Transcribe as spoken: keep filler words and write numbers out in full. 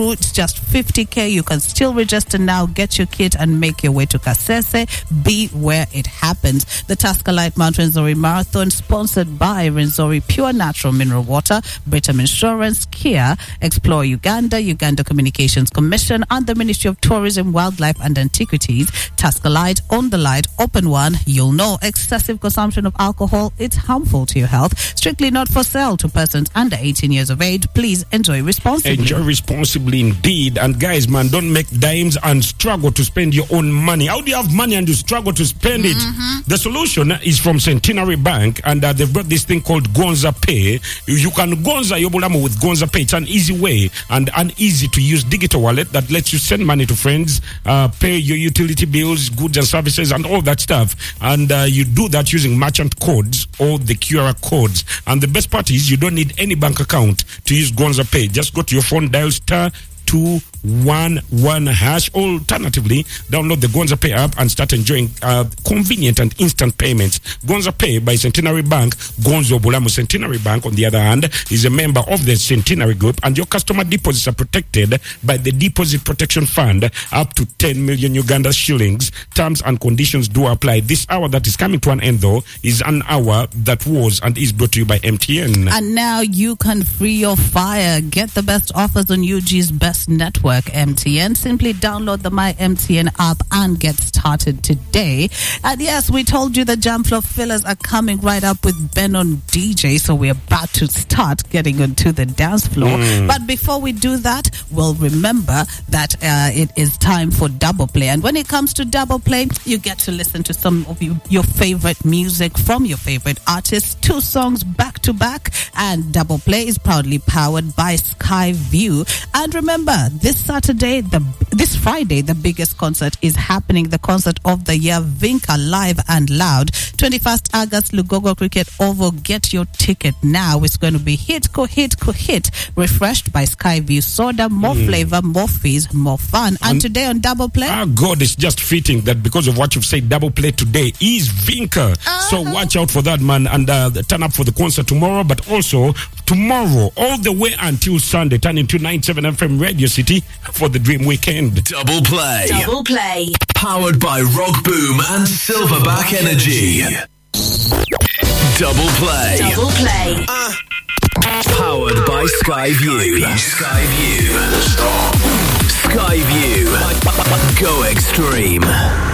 through. It's just fifty k. You can still register now, get your kit, and make your way to Kasese. Be where it happens. The Tusker Light Mount Renzori Marathon, sponsored by Renzori Pure Natural Mineral Water, Britam Insurance, Kia, Explore Uganda, Uganda Communications Commission, and the Ministry of Tourism, Wildlife and Antiquities. Tusker Light, on the light, open one. You'll know excessive consumption of alcohol, it's harmful to your health. Strictly not for sale to persons under eighteen years of age. Please enjoy responsibly. Enjoy responsibly indeed. And guys, man, don't make dimes and struggle to spend your own money. How do you have money and you struggle to spend it? Mm-hmm. The solution is from Centenary Bank, and uh, they've got this thing called Gonza Pay. You can Gonza Yobulamo with Gonza Pay. It's an easy way and an easy to use digital wallet that lets you send money to friends, uh, pay your utility bills, goods and services, and all that stuff. And uh, you do that using merchant codes or the Q R codes. And the best part is you don't need any bank account to use Gonza Pay. Just go to your phone, dial star two one one hash. Alternatively, download the Gonza Pay app and start enjoying uh, convenient and instant payments. Gonza Pay by Centenary Bank. Gonzo Bulamu. Centenary Bank, on the other hand, is a member of the Centenary Group, and your customer deposits are protected by the Deposit Protection Fund up to ten million Uganda shillings. Terms and conditions do apply. This hour that is coming to an end, though, is an hour that was and is brought to you by M T N. And now you can free your fire. Get the best offers on U G's best network, M T N. Simply download the My M T N app and get started today. And yes, we told you the jam floor fillers are coming right up with Ben on D J, so we're about to start getting onto the dance floor. Mm. But before we do that, we'll remember that uh, it is time for Double Play. And when it comes to Double Play, you get to listen to some of you, your favorite music from your favorite artists, two songs back to back. And Double Play is proudly powered by Skyview. And remember, this Saturday, the this Friday, the biggest concert is happening. The concert of the year, Vinca Live and Loud. twenty-first August, Lugogo Cricket Oval. Get your ticket now. It's going to be hit, co hit, co hit. Refreshed by Skyview Soda. More mm. flavor, more fees, more fun. And, and today on Double Play, ah, God, it's just fitting that because of what you've said, Double Play today is Vinca. Uh-huh. So watch out for that, man, and uh, turn up for the concert tomorrow. But also tomorrow, all the way until Sunday, turn into ninety-seven F M Radio City for the Dream Weekend. Double Play. Double Play. Powered by Rock Boom and Silverback Energy. Double Play. Double Play. Uh, powered by Skyview. Skyview. Skyview. Go Extreme.